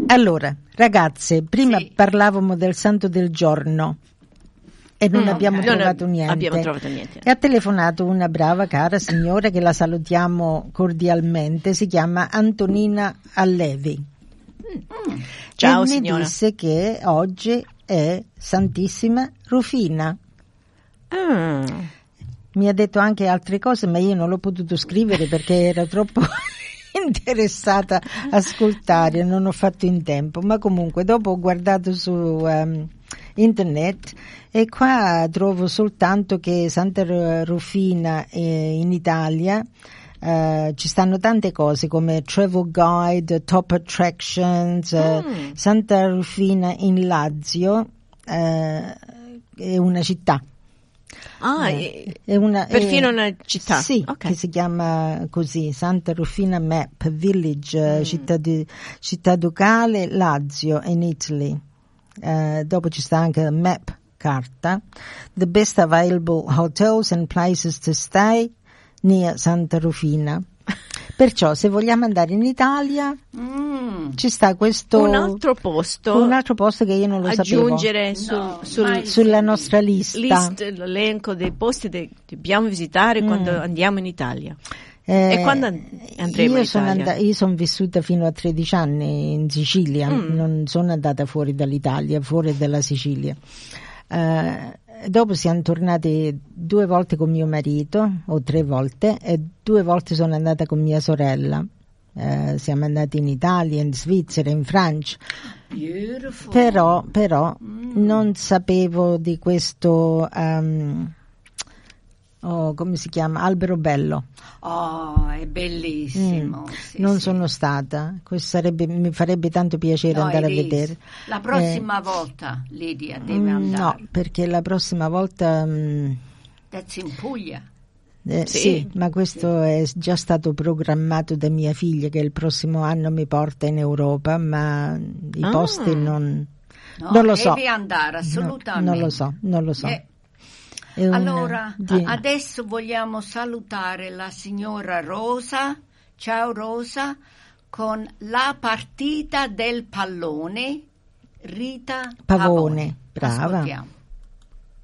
Allora, ragazze, prima Sì. parlavamo del santo del giorno e non abbiamo trovato niente. Abbiamo trovato niente. E ha telefonato una brava cara signora che la salutiamo cordialmente, si chiama Antonina Allevi. Ciao e signora. mi disse che oggi è Santissima Rufina. Ah. Mi ha detto anche altre cose, ma io non l'ho potuto scrivere perché ero troppo interessata a ascoltare, non ho fatto in tempo. Ma comunque dopo ho guardato su internet e qua trovo soltanto che Santa Rufina in Italia ci stanno tante cose come Travel Guide, Top Attractions, Santa Rufina in Lazio è una città. È perfino una città. Sì, Okay. che si chiama così, Santa Rufina Map Village, città ducale, Lazio in Italy. Dopo ci sta anche la Map carta, the best available hotels and places to stay near Santa Rufina. Perciò se vogliamo andare in Italia ci sta questo Un altro posto che io non lo aggiungere sapevo sulla nostra lista. l'elenco dei posti che dobbiamo visitare quando andiamo in Italia. E quando andremo in Italia? Io sono vissuta fino a 13 anni in Sicilia, non sono andata fuori dall'Italia, fuori dalla Sicilia. Dopo siamo tornati 2 volte con mio marito, o 3 volte, e 2 volte sono andata con mia sorella. Siamo andati in Italia, in Svizzera, in Francia. Beautiful. Però non sapevo di questo come si chiama? Alberobello. Oh, è bellissimo. Sì, non sì. sono stata. Questo mi farebbe tanto piacere andare a vedere. La prossima volta, Lidia, deve andare. No, perché la prossima volta That's in Puglia. sì, ma questo è già stato programmato da mia figlia che il prossimo anno mi porta in Europa, ma i posti non lo so. Devi andare assolutamente. Non lo so. Allora, adesso vogliamo salutare la signora Rosa. Ciao Rosa, con la partita del pallone, Rita Pavone. Brava. Ascoltiamo.